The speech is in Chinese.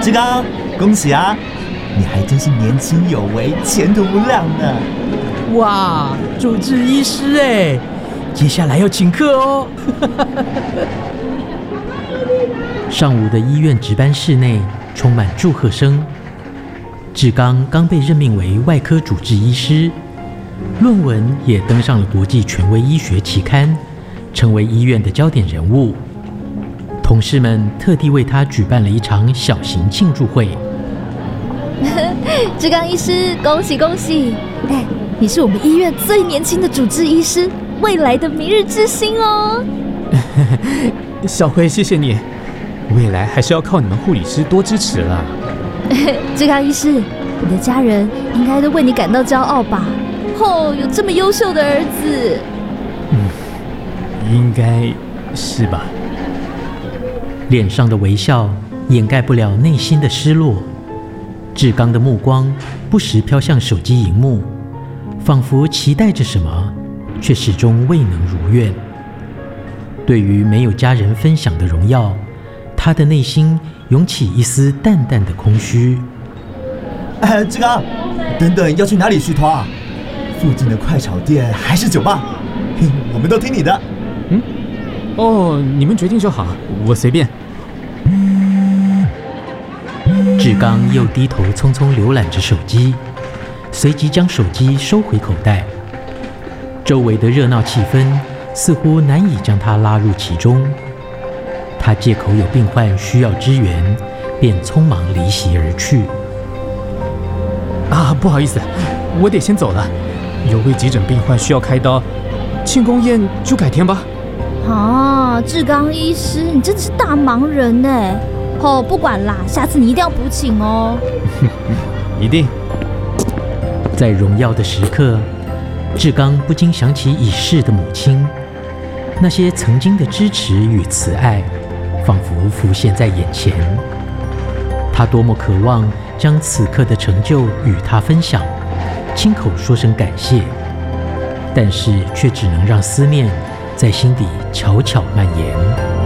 志刚，恭喜啊！你还真是年轻有为，前途无量呢。 哇，主治医师哎，接下来要请客哦。 上午的医院值班室内充满祝贺声。志刚刚被任命为外科主治医师，论文也登上了国际权威医学期刊，成为医院的焦点人物。同事们特地为他举办了一场小型庆祝会。 志刚医师，恭喜恭喜！哎，你是我们医院最年轻的主治医师，未来的明日之星哦。 小慧，谢谢你，未来还是要靠你们护理师多支持了。 志刚医师，你的家人应该都为你感到骄傲吧？有这么优秀的儿子。 应该是吧。 脸上的微笑掩盖不了内心的失落。志刚的目光不时飘向手机荧幕，仿佛期待着什么，却始终未能如愿。对于没有家人分享的荣耀，他的内心涌起一丝淡淡的空虚。 志刚，等等要去哪里续团啊？附近的快炒店还是酒吧？我们都听你的。 你们决定就好，我随便。 志刚又低头匆匆浏览着手机，随即将手机收回口袋。周围的热闹气氛似乎难以将他拉入其中。他借口有病患需要支援，便匆忙离席而去。 不好意思，我得先走了，有位急诊病患需要开刀，庆功宴就改天吧。 志刚医师，你真的是大忙人呢。不管啦，下次你一定要补请哦。 一定。 在荣耀的时刻，志刚不禁想起已逝的母亲，那些曾经的支持与慈爱，仿佛浮现在眼前。他多么渴望将此刻的成就与她分享，亲口说声感谢，但是却只能让思念在心底悄悄蔓延。